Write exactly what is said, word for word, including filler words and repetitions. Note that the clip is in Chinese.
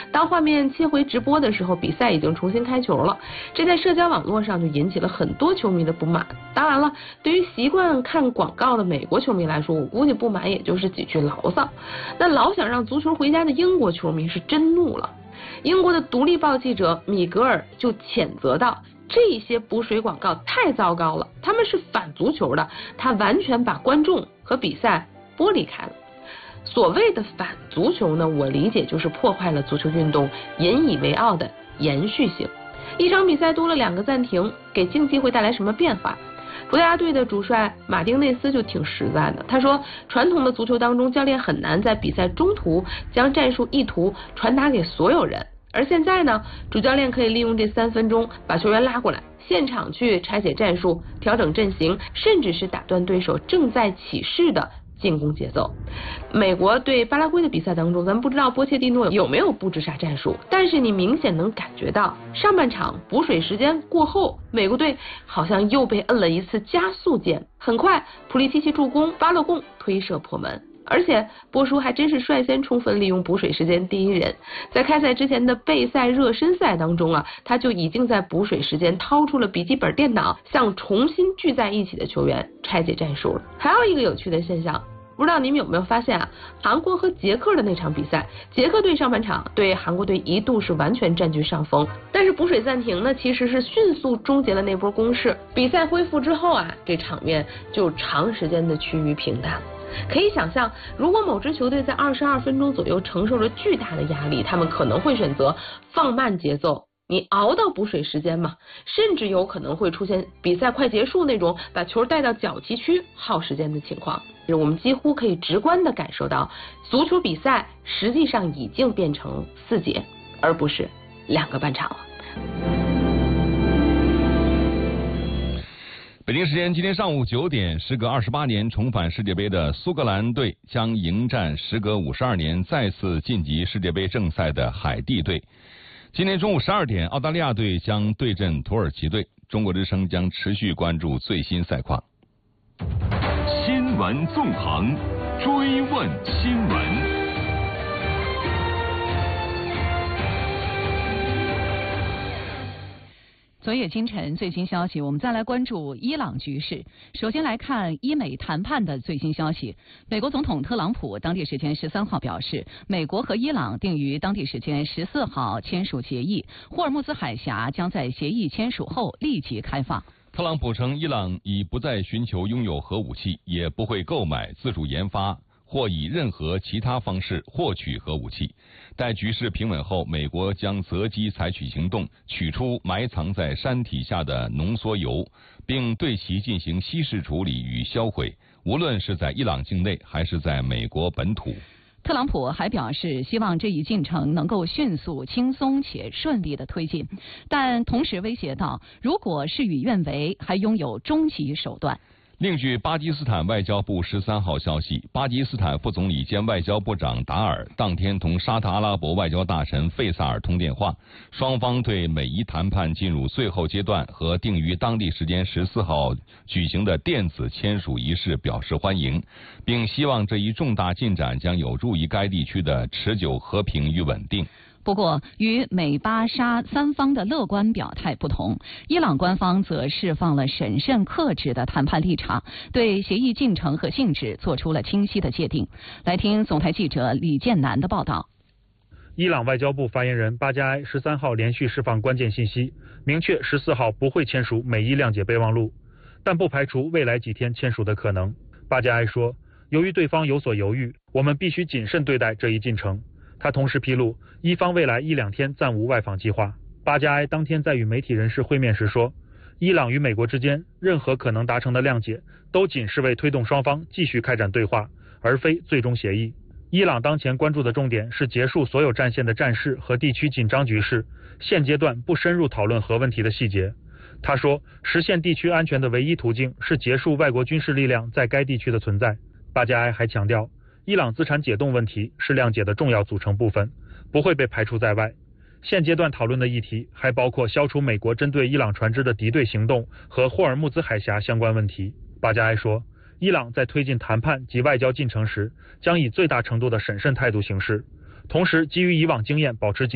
当画面切回直播的时候，比赛已经重新开球了，这在社交网络上就引起了很多球迷的不满。当然了，对于习惯看广告的美国球迷来说，我估计不满也就是几句牢骚。那老想让足球回家的英国球迷是真怒了。英国的独立报记者米格尔就谴责道，这些补水广告太糟糕了，他们是反足球的，他完全把观众和比赛剥离开了。所谓的反足球呢，我理解就是破坏了足球运动引以为傲的延续性。一场比赛多了两个暂停，给竞技会带来什么变化？葡萄牙队的主帅马丁内斯就挺实在的，他说，传统的足球当中，教练很难在比赛中途将战术意图传达给所有人，而现在呢，主教练可以利用这三分钟把球员拉过来，现场去拆解战术、调整阵型，甚至是打断对手正在起势的进攻节奏。美国对巴拉圭的比赛当中，咱们不知道波切蒂诺有没有布置啥战术，但是你明显能感觉到上半场补水时间过后，美国队好像又被摁了一次加速键，很快普利西奇助攻，巴勒贡推射破门。而且波叔还真是率先充分利用补水时间第一人，在开赛之前的备赛热身赛当中啊，他就已经在补水时间掏出了笔记本电脑，向重新聚在一起的球员拆解战术了。还有一个有趣的现象，不知道你们有没有发现啊？韩国和捷克的那场比赛，捷克队上半场对韩国队一度是完全占据上风，但是补水暂停呢，其实是迅速终结了那波攻势。比赛恢复之后啊，这场面就长时间的趋于平淡。可以想象，如果某支球队在二十二分钟左右承受着巨大的压力，他们可能会选择放慢节奏，你熬到补水时间嘛，甚至有可能会出现比赛快结束那种把球带到角旗区耗时间的情况。我们几乎可以直观的感受到，足球比赛实际上已经变成四节，而不是两个半场了。 北京时间今天上午九点，时隔二十八年重返世界杯的苏格兰队将迎战时隔五十二年再次晋级世界杯正赛的海地队。今天中午十二点，澳大利亚队将对阵土耳其队。中国之声将持续关注最新赛况。 新闻纵横，追问新闻。 昨夜今晨最新消息，我们再来关注伊朗局势。首先来看伊美谈判的最新消息。美国总统特朗普当地时间十三号表示，美国和伊朗定于当地时间十四号签署协议，霍尔木兹海峡将在协议签署后立即开放。 特朗普称，伊朗已不再寻求拥有核武器，也不会购买、自主研发或以任何其他方式获取核武器。待局势平稳后，美国将择机采取行动，取出埋藏在山体下的浓缩铀，并对其进行稀释处理与销毁，无论是在伊朗境内还是在美国本土。 特朗普还表示，希望这一进程能够迅速、轻松且顺利地推进，但同时威胁到，如果事与愿违，还拥有终极手段。 另据巴基斯坦外交部十三号消息，巴基斯坦副总理兼外交部长达尔当天同沙特阿拉伯外交大臣费萨尔通电话，双方对美伊谈判进入最后阶段和定于当地时间十四号举行的电子签署仪式表示欢迎，并希望这一重大进展将有助于该地区的持久和平与稳定。 不过，与美巴沙三方的乐观表态不同，伊朗官方则释放了审慎克制的谈判立场，对协议进程和性质做出了清晰的界定。来听总台记者李建南的报道。 伊朗外交部发言人巴加埃十三号连续释放关键信息，明确十四号不会签署美伊谅解备忘录，但不排除未来几天签署的可能。巴加埃说，由于对方有所犹豫，我们必须谨慎对待这一进程。他同时披露，伊方未来一两天暂无外访计划。巴加埃当天在与媒体人士会面时说，伊朗与美国之间任何可能达成的谅解，都仅是为推动双方继续开展对话，而非最终协议。伊朗当前关注的重点是结束所有战线的战事和地区紧张局势，现阶段不深入讨论核问题的细节。他说，实现地区安全的唯一途径是结束外国军事力量在该地区的存在。巴加埃还强调，伊朗资产解冻问题是谅解的重要组成部分，不会被排除在外。现阶段讨论的议题还包括消除美国针对伊朗船只的敌对行动和霍尔木兹海峡相关问题。巴加埃说，伊朗在推进谈判及外交进程时，将以最大程度的审慎态度行事，同时基于以往经验保持警